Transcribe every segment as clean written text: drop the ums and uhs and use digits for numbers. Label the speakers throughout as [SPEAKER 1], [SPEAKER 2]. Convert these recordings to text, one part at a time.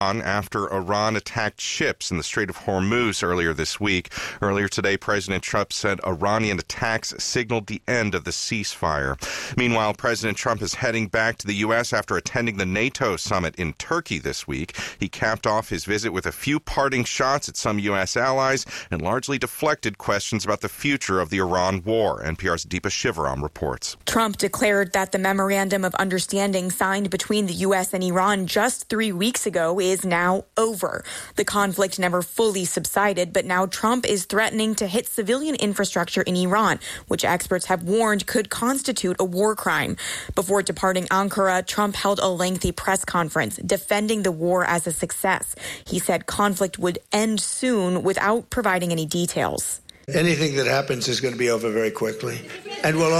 [SPEAKER 1] after Iran attacked ships in the Strait of Hormuz earlier this week. Earlier today, President Trump said Iranian attacks signaled the end of the ceasefire. Meanwhile, President Trump is heading back to the U.S. after attending the NATO summit in Turkey this week. He capped off his visit with a few parting shots at some U.S. allies and largely deflected questions about the future of the Iran war. NPR's Deepa Shivaram reports.
[SPEAKER 2] Trump declared that the memorandum of understanding signed between the U.S. and Iran just 3 weeks ago is now over. The conflict never fully subsided, but now Trump is threatening to hit civilian infrastructure in Iran, which experts have warned could constitute a war crime. Before departing Ankara, Trump held a lengthy press conference defending the war as a success. He said conflict would end soon without providing any details.
[SPEAKER 3] Anything that happens is going to be over very quickly, and will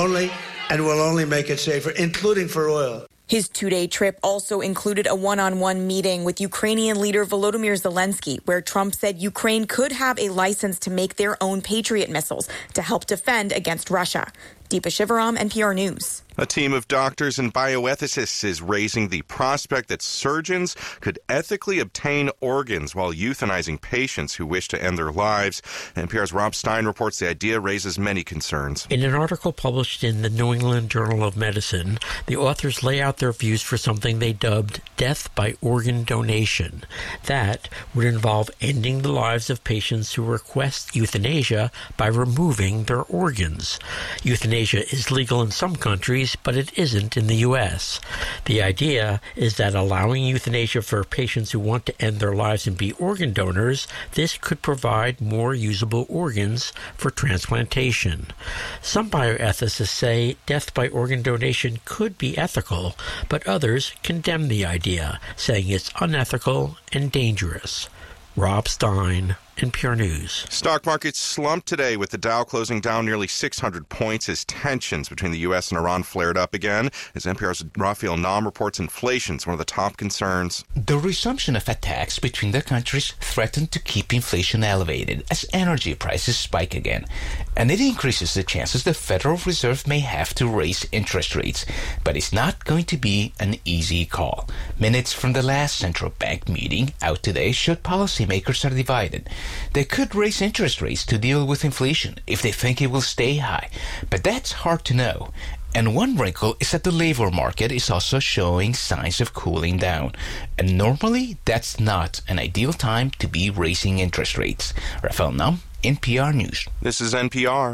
[SPEAKER 3] only make it safer, including for oil.
[SPEAKER 2] His two-day trip also included a one-on-one meeting with Ukrainian leader Volodymyr Zelensky, where Trump said Ukraine could have a license to make their own Patriot missiles to help defend against Russia. Deepa Shivaram, NPR News.
[SPEAKER 1] A team of doctors and bioethicists is raising the prospect that surgeons could ethically obtain organs while euthanizing patients who wish to end their lives. NPR's Rob Stein reports the idea raises many concerns.
[SPEAKER 4] In an article published in the New England Journal of Medicine, the authors lay out their views for something they dubbed death by organ donation. That would involve ending the lives of patients who request euthanasia by removing their organs. Euthanasia is legal in some countries, but it isn't in the U.S. The idea is that allowing euthanasia for patients who want to end their lives and be organ donors, this could provide more usable organs for transplantation. Some bioethicists say death by organ donation could be ethical, but others condemn the idea, saying it's unethical and dangerous. Rob Stein, NPR News.
[SPEAKER 1] Stock markets slumped today with the Dow closing down nearly 600 points as tensions between the U.S. and Iran flared up again. As NPR's Raphael Nam reports, inflation is one of the top concerns.
[SPEAKER 5] The resumption of attacks between the countries threatened to keep inflation elevated as energy prices spike again. And it increases the chances the Federal Reserve may have to raise interest rates. But it's not going to be an easy call. Minutes from the last central bank meeting out today showed policymakers are divided. They could raise interest rates to deal with inflation if they think it will stay high, but that's hard to know. And one wrinkle is that the labor market is also showing signs of cooling down. And normally, that's not an ideal time to be raising interest rates. Raphael Nam, NPR News.
[SPEAKER 1] This is NPR.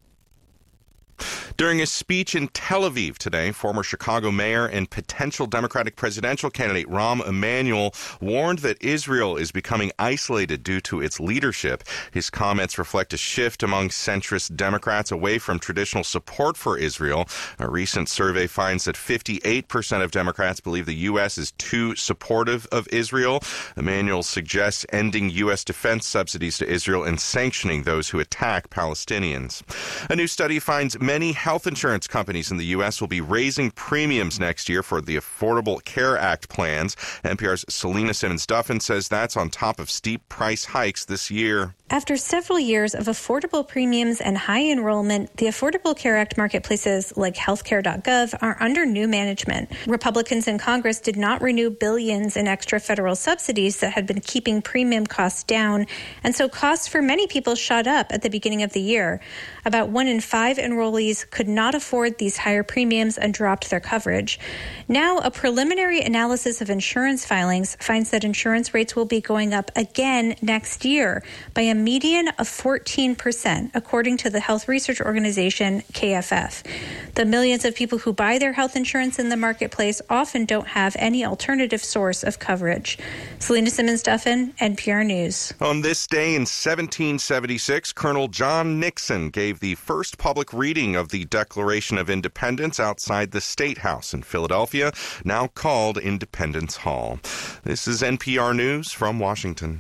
[SPEAKER 1] During a speech in Tel Aviv today, former Chicago mayor and potential Democratic presidential candidate Rahm Emanuel warned that Israel is becoming isolated due to its leadership. His comments reflect a shift among centrist Democrats away from traditional support for Israel. A recent survey finds that 58% of Democrats believe the U.S. is too supportive of Israel. Emanuel suggests ending U.S. defense subsidies to Israel and sanctioning those who attack Palestinians. A new study finds many health insurance companies in the U.S. will be raising premiums next year for the Affordable Care Act plans. NPR's Selena Simmons-Duffin says that's on top of steep price hikes this year.
[SPEAKER 6] After several years of affordable premiums and high enrollment, the Affordable Care Act marketplaces like healthcare.gov are under new management. Republicans in Congress did not renew billions in extra federal subsidies that had been keeping premium costs down, and so costs for many people shot up at the beginning of the year. About 1 in 5 enrollees could not afford these higher premiums and dropped their coverage. Now, a preliminary analysis of insurance filings finds that insurance rates will be going up again next year by a median of 14%, according to the health research organization KFF. The millions of people who buy their health insurance in the marketplace often don't have any alternative source of coverage. Selena Simmons-Duffin, NPR News.
[SPEAKER 1] On this day in 1776, Colonel John Nixon gave the first public reading of the Declaration of Independence outside the State House in Philadelphia, now called Independence Hall. This is NPR News from Washington.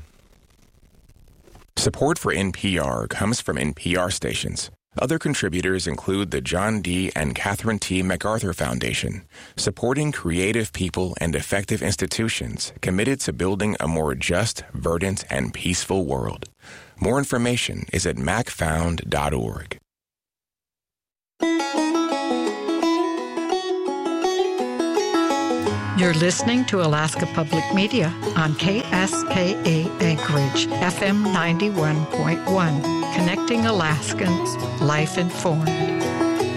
[SPEAKER 7] Support for NPR comes from NPR stations. Other contributors include the John D. and Catherine T. MacArthur Foundation, supporting creative people and effective institutions committed to building a more just, verdant, and peaceful world. More information is at macfound.org.
[SPEAKER 8] You're listening to Alaska Public Media on KSKA Anchorage, FM 91.1, connecting Alaskans, life informed.